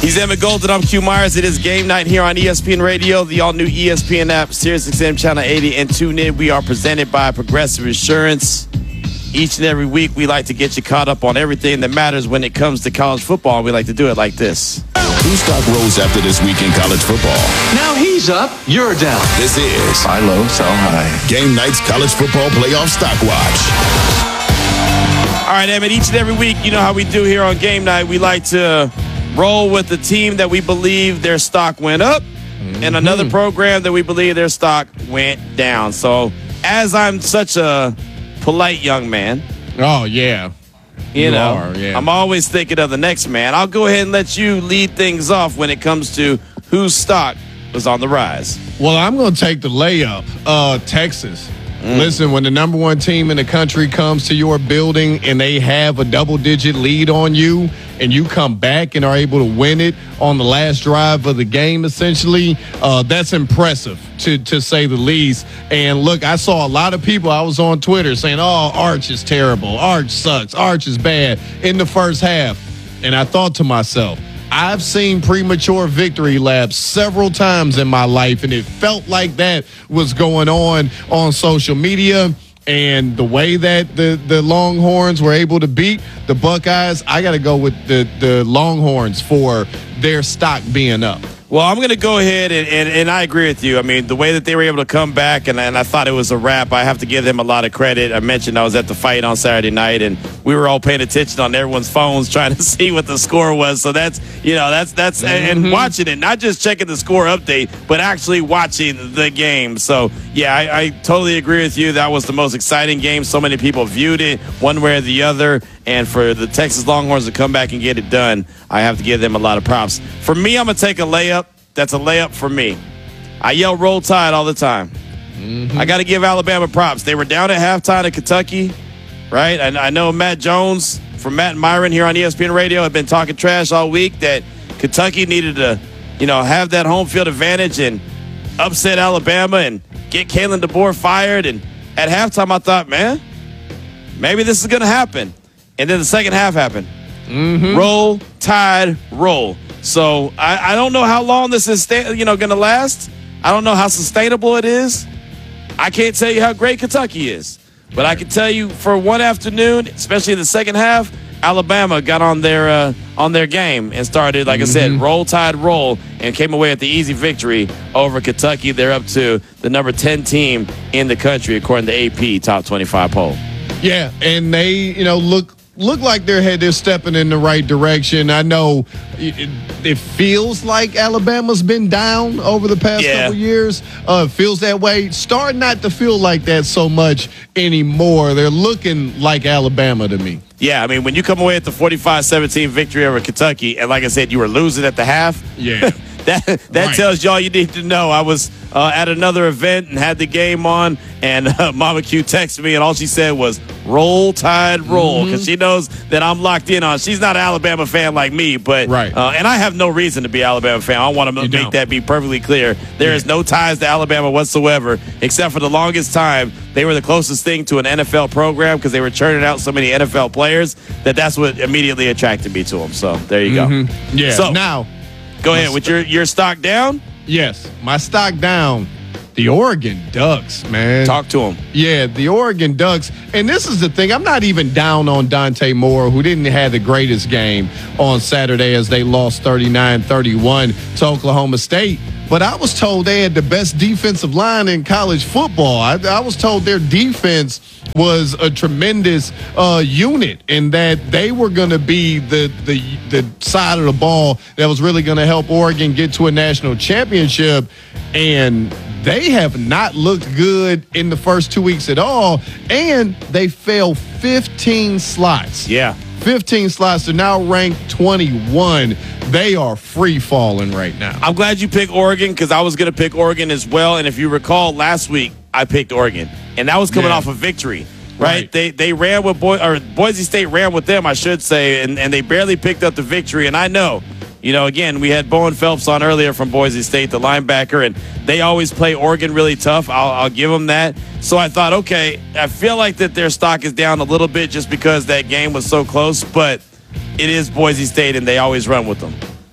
He's Emmett Golden. I'm Q Myers. It is game night here on ESPN Radio, the all-new ESPN app, SiriusXM Channel 80, and tune in. We are presented by Progressive Insurance. Each and every week, we like to get you caught up on everything that matters when it comes to college football. We like to do it like this. Whose stock rose after this week in college football? Now he's up, you're down. This is Buy low, sell high. Game Night's College Football Playoff Stock Watch. All right, Emmett, each and every week, you know how we do here on Game Night. We like to roll with the team that we believe their stock went up and another program that we believe their stock went down. So as I'm such a polite young man. Oh, yeah. You know, are, yeah. I'm always thinking of the next man. I'll go ahead and let you lead things off when it comes to whose stock was on the rise. Well, I'm going to take the layup. Texas. Listen, when the number one team in the country comes to your building and they have a double-digit lead on you and you come back and are able to win it on the last drive of the game, essentially, that's impressive, to say the least. And, look, I saw a lot of people. I was on Twitter saying, oh, Arch is terrible. Arch sucks. Arch is bad in the first half. And I thought to myself, I've seen premature victory laps several times in my life, and it felt like that was going on social media. And the way that the Longhorns were able to beat the Buckeyes, I got to go with the Longhorns for their stock being up. Well, I'm going to go ahead and I agree with you. I mean, the way that they were able to come back, and I thought it was a wrap, I have to give them a lot of credit. I mentioned I was at the fight on Saturday night, and we were all paying attention on everyone's phones trying to see what the score was. So that's and watching it, not just checking the score update, but actually watching the game. So, yeah, I totally agree with you. That was the most exciting game. So many people viewed it one way or the other. And for the Texas Longhorns to come back and get it done, I have to give them a lot of props. For me, I'm going to take a layup. That's a layup for me. I yell Roll Tide all the time. I got to give Alabama props. They were down at halftime at Kentucky, right? And I know Matt Jones from Matt and Myron here on ESPN Radio have been talking trash all week that Kentucky needed to, have that home field advantage and upset Alabama and get Kalen DeBoer fired. And at halftime, I thought, man, maybe this is going to happen. And then the second half happened. Roll, Tide, roll. So I don't know how long this is going to last. I don't know how sustainable it is. I can't tell you how great Kentucky is. But I can tell you for one afternoon, especially in the second half, Alabama got on their game and started, like I said, roll, Tide, roll, and came away with the easy victory over Kentucky. They're up to the number 10 team in the country, according to AP Top 25 poll. Yeah, and they, look like they're stepping in the right direction. I know it feels like Alabama's been down over the past couple years. It feels that way. Starting not to feel like that so much anymore. They're looking like Alabama to me. Yeah, I mean, when you come away at the 45-17 victory over Kentucky, and like I said, you were losing at the half. Yeah. That right. tells you all you need to know. I was at another event and had the game on, and Mama Q texted me, and all she said was, Roll, Tide, roll, because she knows that I'm locked in on. She's not an Alabama fan like me, but right. And I have no reason to be an Alabama fan. I want to make that be perfectly clear. There is no ties to Alabama whatsoever, except for the longest time they were the closest thing to an NFL program because they were churning out so many NFL players that's what immediately attracted me to them. So there you go. Yeah. So now, go ahead with your stock down. Yes, my stock down. The Oregon Ducks, man. Talk to them. Yeah, the Oregon Ducks. And this is the thing. I'm not even down on Dante Moore, who didn't have the greatest game on Saturday as they lost 39-31 to Oklahoma State. But I was told they had the best defensive line in college football. I was told their defense was a tremendous unit and that they were going to be the side of the ball that was really going to help Oregon get to a national championship. And they have not looked good in the first 2 weeks at all. And they fell 15 slots. Yeah. 15 slots. They're now ranked 21. They are free falling right now. I'm glad you picked Oregon because I was going to pick Oregon as well. And if you recall last week, I picked Oregon. And that was coming off a victory. Right? They ran with Boise State ran with them, I should say, and they barely picked up the victory. And I know, again, we had Bowen Phelps on earlier from Boise State, the linebacker, and they always play Oregon really tough. I'll give them that. So I thought, okay, I feel like that their stock is down a little bit just because that game was so close, but it is Boise State, and they always run with them.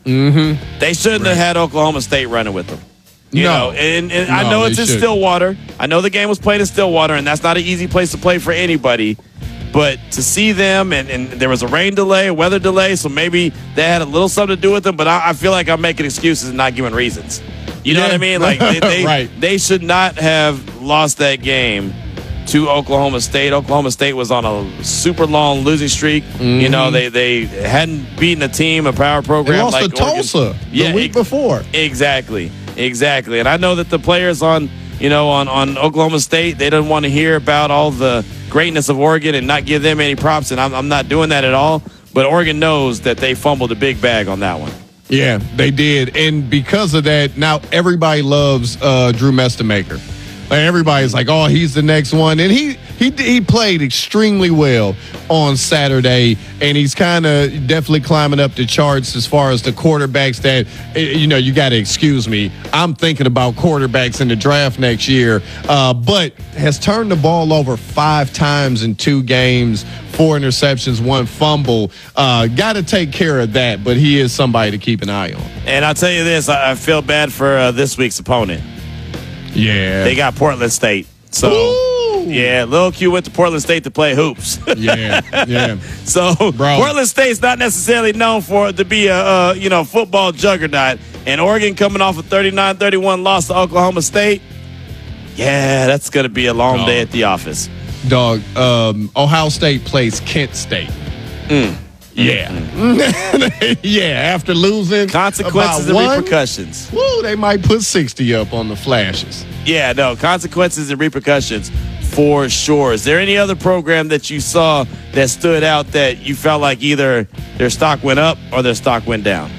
Mm-hmm. They shouldn't have had Oklahoma State running with them. You know, and I know it's in Stillwater. I know the game was played in Stillwater, and that's not an easy place to play for anybody. But to see them, and there was a rain delay, a weather delay, so maybe that had a little something to do with them. But I feel like I'm making excuses and not giving reasons. You know what I mean? Like they should not have lost that game to Oklahoma State. Oklahoma State was on a super long losing streak. Mm-hmm. You know, they hadn't beaten a team, a power program. They lost like to Tulsa the week before. Exactly. And I know that the players on Oklahoma State, they didn't want to hear about all the greatness of Oregon and not give them any props, and I'm not doing that at all. But Oregon knows that they fumbled a big bag on that one. Yeah, they did. And because of that, now everybody loves Drew Mestemaker. Like, everybody's like, oh, he's the next one. And he played extremely well on Saturday, and he's kind of definitely climbing up the charts as far as the quarterbacks that, you got to excuse me. I'm thinking about quarterbacks in the draft next year, but has turned the ball over 5 times in 2 games, 4 interceptions, 1 fumble. Got to take care of that, but he is somebody to keep an eye on. And I'll tell you this, I feel bad for this week's opponent. Yeah. They got Portland State. So, yeah, Lil Q went to Portland State to play hoops. Yeah. So, Portland State's not necessarily known to be a football juggernaut. And Oregon coming off a 39-31 loss to Oklahoma State. Yeah, that's going to be a long day at the office. Dog, Ohio State plays Kent State. Yeah. Yeah, after losing consequences and repercussions. Woo, they might put 60 up on the flashes. Yeah, no, consequences and repercussions for sure. Is there any other program that you saw that stood out that you felt like either their stock went up or their stock went down?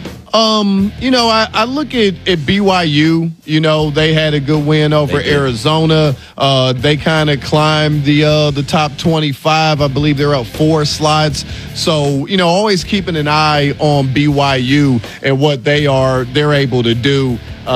I look at BYU. They had a good win over Arizona. They kind of climbed the top 25. I believe they're up 4 slots. So, always keeping an eye on BYU and what they're able to do.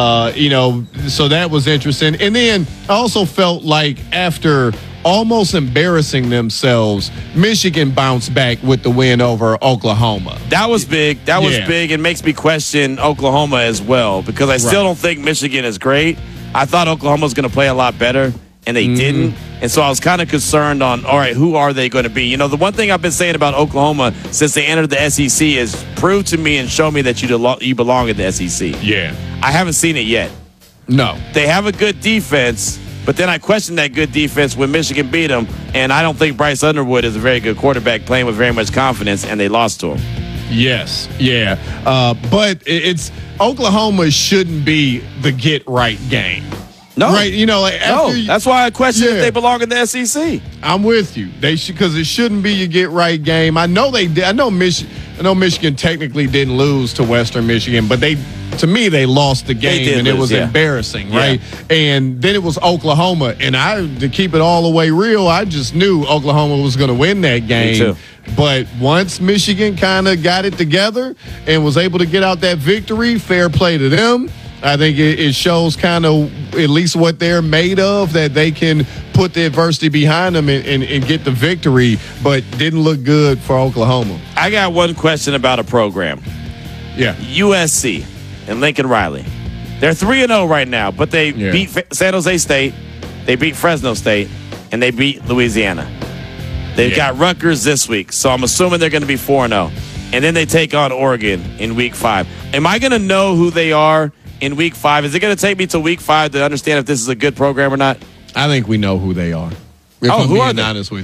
So that was interesting. And then I also felt like after almost embarrassing themselves, Michigan bounced back with the win over Oklahoma. That was big. That was big. It makes me question Oklahoma as well, because I still don't think Michigan is great. I thought Oklahoma was going to play a lot better, and they didn't. And so I was kind of concerned on, all right, who are they going to be? The one thing I've been saying about Oklahoma since they entered the SEC is prove to me and show me that you belong in the SEC. Yeah. I haven't seen it yet. No. They have a good defense, but then I questioned that good defense when Michigan beat them, and I don't think Bryce Underwood is a very good quarterback playing with very much confidence, and they lost to him. Yes, yeah. But it's Oklahoma shouldn't be the get-right game. No. Right? That's why I question if they belong in the SEC. I'm with you. They should, because it shouldn't be your get-right game. I know they did. I know Michigan technically didn't lose to Western Michigan, but to me, they lost the game, and it was embarrassing, right? And then it was Oklahoma, and to keep it all the way real, I just knew Oklahoma was going to win that game. Me too. But once Michigan kind of got it together and was able to get out that victory, fair play to them. I think it shows kind of at least what they're made of, that they can put the adversity behind them and get the victory, but didn't look good for Oklahoma. I got one question about a program. Yeah. USC and Lincoln Riley. They're 3-0 right now, but they beat San Jose State, they beat Fresno State, and they beat Louisiana. They've got Rutgers this week, so I'm assuming they're going to be 4-0. And then they take on Oregon in Week 5. Am I going to know who they are in Week 5? Is it going to take me to Week 5 to understand if this is a good program or not? I think we know who they are. Who are they? Honest with you.